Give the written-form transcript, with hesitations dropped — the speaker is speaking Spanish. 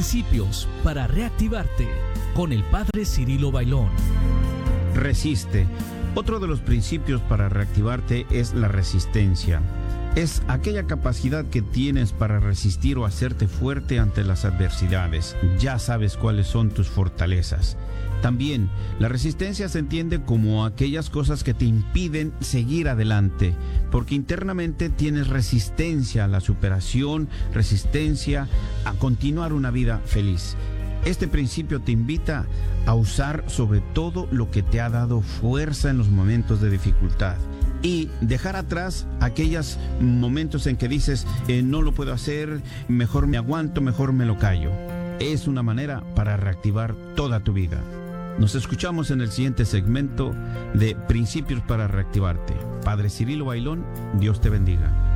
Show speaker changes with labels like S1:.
S1: Principios para reactivarte con el Padre Cirilo Bailón.
S2: Resiste. Otro de los principios para reactivarte es la resistencia. Es aquella capacidad que tienes para resistir o hacerte fuerte ante las adversidades. Ya sabes cuáles son tus fortalezas. También, la resistencia se entiende como aquellas cosas que te impiden seguir adelante, porque internamente tienes resistencia a la superación, resistencia a continuar una vida feliz. Este principio te invita a usar sobre todo lo que te ha dado fuerza en los momentos de dificultad y dejar atrás aquellos momentos en que dices, no lo puedo hacer, mejor me aguanto, mejor me lo callo. Es una manera para reactivar toda tu vida. Nos escuchamos en el siguiente segmento de Principios para Reactivarte. Padre Cirilo Bailón, Dios te bendiga.